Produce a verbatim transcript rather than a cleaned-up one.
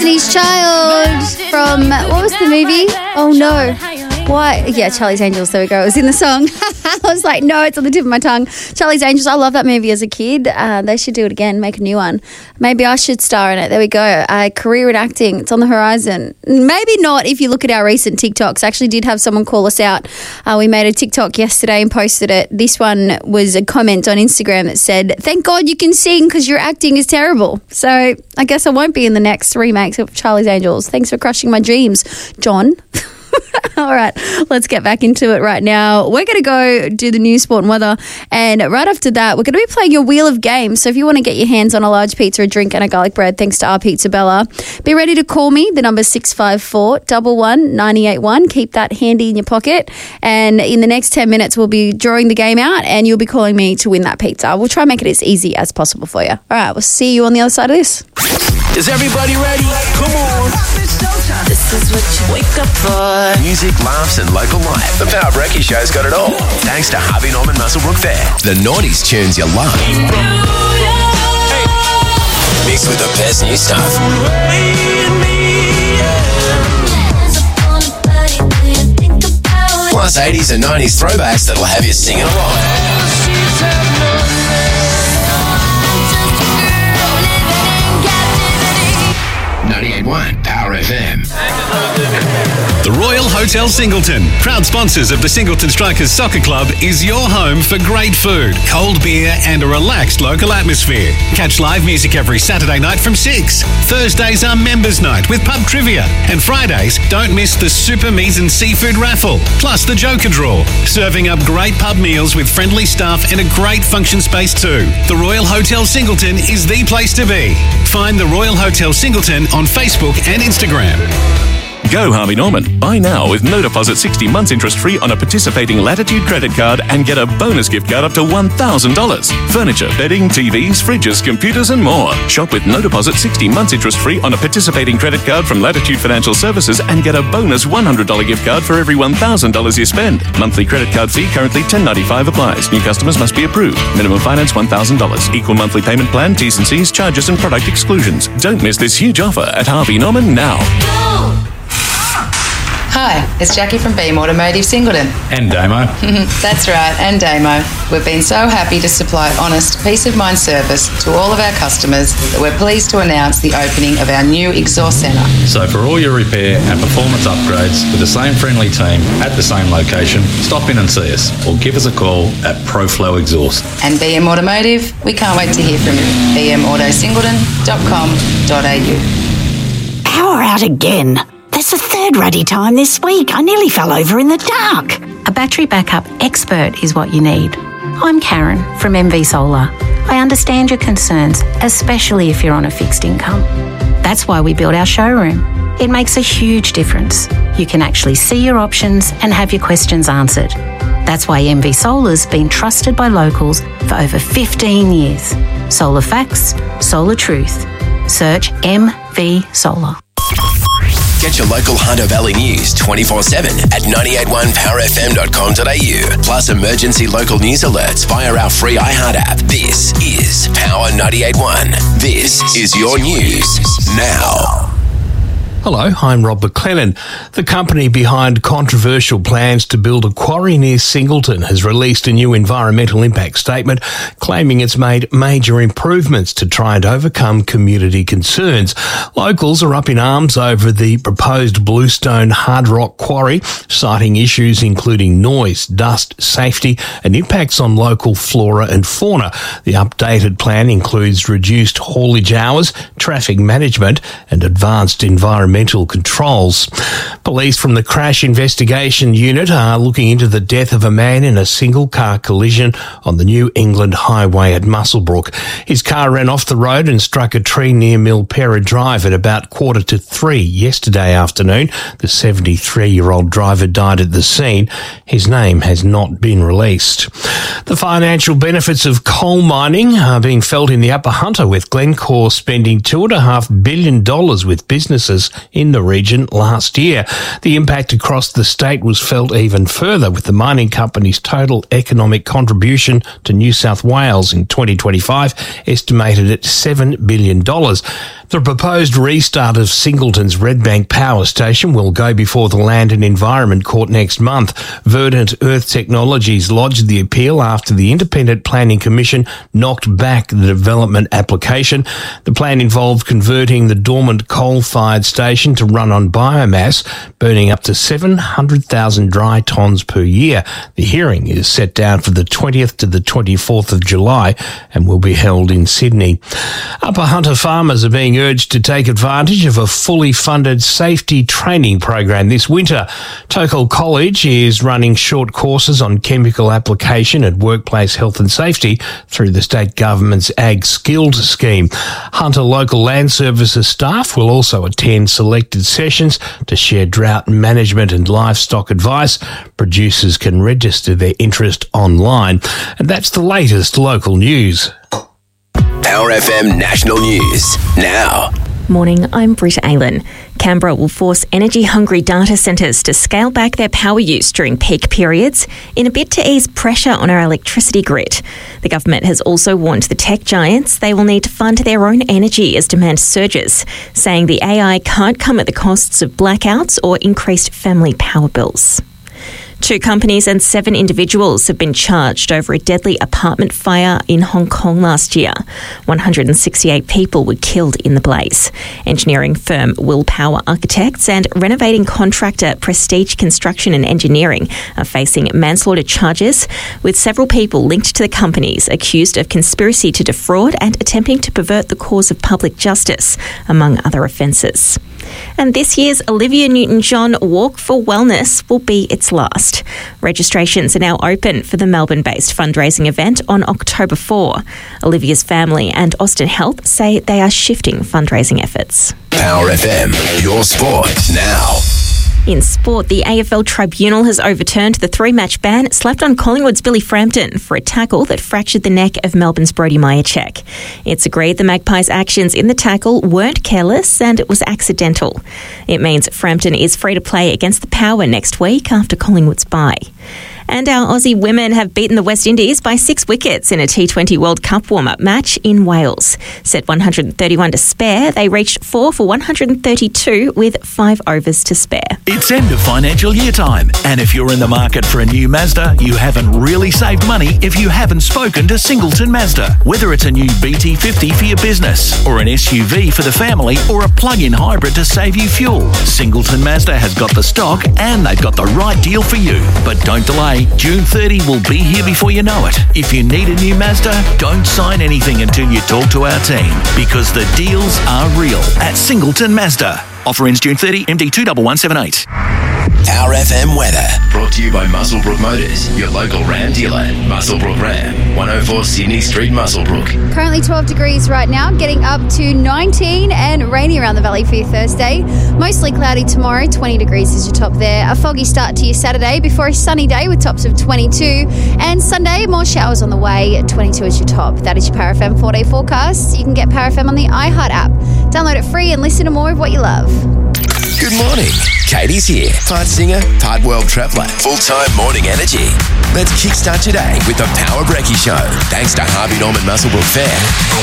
Destiny's Child from, what was the movie? Oh no. Why? Yeah, Charlie's Angels. There we go. It was in the song. I was like, no, it's on the tip of my tongue. Charlie's Angels. I love that movie as a kid. Uh, they should do it again, make a new one. Maybe I should star in it. There we go. Uh, career in acting. It's on the horizon. Maybe not if you look at our recent TikToks. I actually did have someone call us out. Uh, we made a TikTok yesterday and posted it. This one was a comment on Instagram that said, thank God you can sing because your acting is terrible. So I guess I won't be in the next remakes of Charlie's Angels. Thanks for crushing my dreams, John. All right, let's get back into it right now. We're going to go do the news, sport and weather. And right after that, we're going to be playing your Wheel of Games. So if you want to get your hands on a large pizza, a drink and a garlic bread, thanks to our Pizza Bella, be ready to call me. The number's six five four, one one, nine eight one. Keep that handy in your pocket. And in the next ten minutes, we'll be drawing the game out and you'll be calling me to win that pizza. We'll try and make it as easy as possible for you. All right, we'll see you on the other side of this. Is everybody ready? Come on. This is what you wake up for. Music, laughs, and local life. The Power Brekkie Show's got it all. Thanks to Harvey Norman Muswellbrook Fair. The nineties tunes you love. Mixed with the best new stuff. Plus eighties and nineties throwbacks that'll have you singing along. ninety-eight point one Power F M. The Royal Hotel Singleton, proud sponsors of the Singleton Strikers Soccer Club, is your home for great food, cold beer and a relaxed local atmosphere. Catch live music every Saturday night from six. Thursdays are members night with pub trivia. And Fridays, don't miss the Super Meat and Seafood raffle, plus the Joker draw. Serving up great pub meals with friendly staff and a great function space too. The Royal Hotel Singleton is the place to be. Find the Royal Hotel Singleton on Facebook and Instagram. Go Harvey Norman. Buy now with no deposit, sixty months interest free on a participating Latitude credit card and get a bonus gift card up to one thousand dollars. Furniture, bedding, T Vs, fridges, computers and more. Shop with no deposit, sixty months interest free on a participating credit card from Latitude Financial Services and get a bonus one hundred dollars gift card for every one thousand dollars you spend. Monthly credit card fee currently ten ninety-five applies. New customers must be approved. Minimum finance one thousand dollars. Equal monthly payment plan, T's and C's, charges and product exclusions. Don't miss this huge offer at Harvey Norman now. Go! Hi, it's Jackie from Beam Automotive Singleton. And Damo. That's right, and Damo. We've been so happy to supply honest, peace of mind service to all of our customers that we're pleased to announce the opening of our new exhaust centre. So for all your repair and performance upgrades with the same friendly team at the same location, stop in and see us or give us a call at ProFlow Exhaust. And B M Automotive, we can't wait to hear from you. b m auto singleton dot com dot a u. Power out again. That's the third ruddy time this week. I nearly fell over in the dark. A battery backup expert is what you need. I'm Karen from M V Solar. I understand your concerns, especially if you're on a fixed income. That's why we built our showroom. It makes a huge difference. You can actually see your options and have your questions answered. That's why M V Solar's been trusted by locals for over fifteen years. Solar facts, solar truth. Search M V Solar. Get your local Hunter Valley news twenty-four seven at ninety-eight point one power f m dot com dot a u. Plus emergency local news alerts via our free iHeart app. This is Power ninety-eight point one. This is your news now. Hello, I'm Rob McClellan. The company behind controversial plans to build a quarry near Singleton has released a new environmental impact statement claiming it's made major improvements to try and overcome community concerns. Locals are up in arms over the proposed Bluestone hard rock quarry, citing issues including noise, dust, safety and impacts on local flora and fauna. The updated plan includes reduced haulage hours, traffic management and advanced environmental environmental controls. Police from the Crash Investigation Unit are looking into the death of a man in a single-car collision on the New England Highway at Muswellbrook. His car ran off the road and struck a tree near Milpera Drive at about quarter to three yesterday afternoon. The seventy-three-year-old driver died at the scene. His name has not been released. The financial benefits of coal mining are being felt in the Upper Hunter, with Glencore spending two point five billion dollars with businesses in the region last year. The impact across the state was felt even further, with the mining company's total economic contribution to New South Wales in twenty twenty-five estimated at seven billion dollars. The proposed restart of Singleton's Redbank Power Station will go before the Land and Environment Court next month. Verdant Earth Technologies lodged the appeal after the Independent Planning Commission knocked back the development application. The plan involved converting the dormant coal-fired station to run on biomass, burning up to seven hundred thousand dry tonnes per year. The hearing is set down for the twentieth to the twenty-fourth of July and will be held in Sydney. Upper Hunter farmers are being urged to take advantage of a fully funded safety training program this winter. Tokal College is running short courses on chemical application and workplace health and safety through the state government's Ag Skilled scheme. Hunter Local Land Services staff will also attend selected sessions to share drought management and livestock advice. Producers can register their interest online. And that's the latest local news. Power F M National News now. Morning, I'm Britta Aylen. Canberra will force energy-hungry data centres to scale back their power use during peak periods in a bid to ease pressure on our electricity grid. The government has also warned the tech giants they will need to fund their own energy as demand surges, saying the A I can't come at the costs of blackouts or increased family power bills. Two companies and seven individuals have been charged over a deadly apartment fire in Hong Kong last year. one hundred sixty-eight people were killed in the blaze. Engineering firm Willpower Architects and renovating contractor Prestige Construction and Engineering are facing manslaughter charges, with several people linked to the companies accused of conspiracy to defraud and attempting to pervert the cause of public justice, among other offences. And this year's Olivia Newton-John Walk for Wellness will be its last. Registrations are now open for the Melbourne-based fundraising event on October fourth. Olivia's family and Austin Health say they are shifting fundraising efforts. Power F M, your sport now. In sport, the A F L Tribunal has overturned the three-match ban slapped on Collingwood's Billy Frampton for a tackle that fractured the neck of Melbourne's Brody Mihocek. It's agreed the Magpies' actions in the tackle weren't careless and it was accidental. It means Frampton is free to play against the Power next week after Collingwood's bye. And our Aussie women have beaten the West Indies by six wickets in a T twenty World Cup warm-up match in Wales. Set one hundred thirty-one to spare, they reached four for one hundred thirty-two with five overs to spare. It's end of financial year time, and if you're in the market for a new Mazda, you haven't really saved money if you haven't spoken to Singleton Mazda. Whether it's a new B T fifty for your business, or an S U V for the family, or a plug-in hybrid to save you fuel, Singleton Mazda has got the stock and they've got the right deal for you. But don't delay. June thirtieth will be here before you know it. If you need a new Mazda, don't sign anything until you talk to our team, because the deals are real at Singleton Mazda. Offer ends June thirtieth, M D two one one seven eight. Power F M weather, brought to you by Muswellbrook Motors, your local Ram dealer. Muswellbrook Ram, one oh four Sydney Street, Muswellbrook. Currently twelve degrees right now, getting up to nineteen and rainy around the valley for your Thursday. Mostly cloudy tomorrow, twenty degrees is your top there. A foggy start to your Saturday before a sunny day with tops of twenty-two. And Sunday, more showers on the way, twenty-two is your top. That is your Power F M four-day forecast. You can get Power F M on the iHeart app. Download it free and listen to more of what you love. Good morning. Katie's here. Part singer, part world traveller. Full-time morning energy. Let's kickstart your day with the Power Brekkie Show. Thanks to Harvey Norman Muswellbrook Fair.